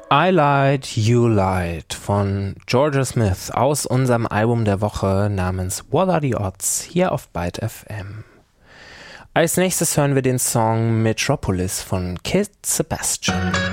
I Lied, You Lied von Georgia Smith aus unserem Album der Woche namens What Are the Odds hier auf Byte FM. Als nächstes hören wir den Song Metropolis von Kid Sebastian.